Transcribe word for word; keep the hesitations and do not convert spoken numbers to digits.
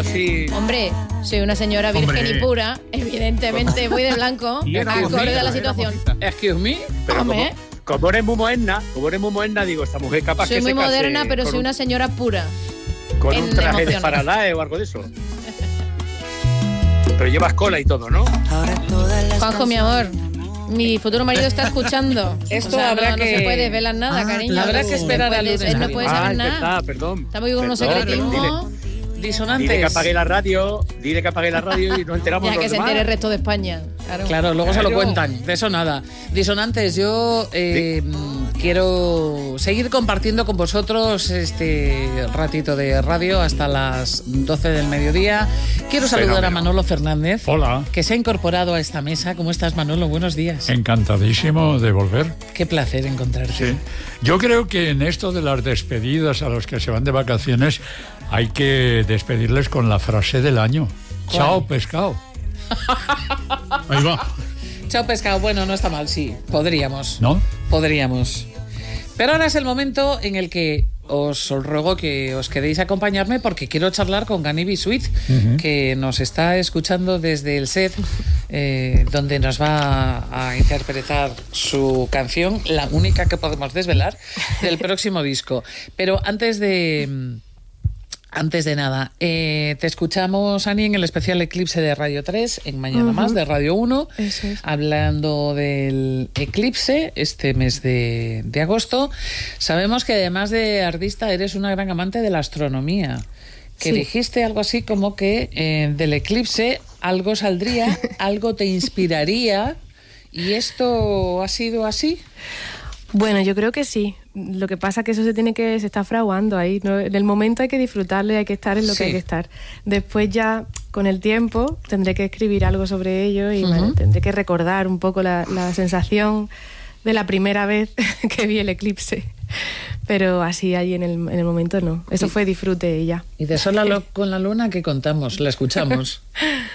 así. Hombre, soy una señora virgen Hombre. y pura, evidentemente voy de blanco, Y era acorde bonita, a la era situación. Excuse me. Pero como, Hombre. como eres muy moderna, como eres muy moderna, digo, esta mujer capaz Soy que muy se case moderna, pero con soy un- una señora pura. con en un traje de emociones. Faraday o algo de eso. Pero llevas cola y todo, ¿no? Juanjo, mi amor, mi futuro marido está escuchando. Esto O sea, habrá no, que- no se puede desvelar nada, Ah, cariño. habrá No que esperar puedes- al lunes. Él no puede ah, saber es nada. verdad, perdón. Estamos con unos Perdón, secretismos. Disonantes. Dile que apague la radio, dile que apague la radio y nos enteramos Ya los que se demás. entere el resto de España. Claro. Claro, luego se lo Claro. cuentan, de eso nada. Disonantes, yo eh, quiero seguir compartiendo con vosotros este ratito de radio hasta las doce del mediodía. Quiero saludar Fenómeno. a Manolo Fernández, Hola. que se ha incorporado a esta mesa. ¿Cómo estás, Manolo? Buenos días. Encantadísimo de volver. Qué placer encontrarte. Sí. Yo creo que en esto de las despedidas a los que se van de vacaciones hay que despedirles con la frase del año. ¿Cuál? Chao, pescado. Ahí va. Chao, pescado. Bueno, no está mal, sí. Podríamos. ¿No? Podríamos. Pero ahora es el momento en el que os ruego que os quedéis a acompañarme porque quiero charlar con Ganibi Sweet, Ujú. que nos está escuchando desde el set, eh, donde nos va a interpretar su canción, la única que podemos desvelar, del próximo disco. Pero antes de... Antes de nada, eh, te escuchamos, Ani, en el especial Eclipse de Radio tres, en Mañana Ujú. Más, de Radio uno, Eso es. hablando del eclipse este mes de, de agosto. Sabemos que además de artista eres una gran amante de la astronomía, que Sí. dijiste algo así como que eh, del eclipse algo saldría, algo te inspiraría, y esto ha sido así. Bueno, yo creo que sí. Lo que pasa es que eso se tiene que se está fraguando ahí, ¿no? En el momento hay que disfrutarlo y hay que estar en lo Sí. que hay que estar. Después ya con el tiempo tendré que escribir algo sobre ello y Ujú. bueno, tendré que recordar un poco la, la sensación de la primera vez que vi el eclipse. Pero así ahí en el, en el momento no. Eso fue disfrute y ya. Y de Sola lo- con la luna, ¿qué contamos? La escuchamos.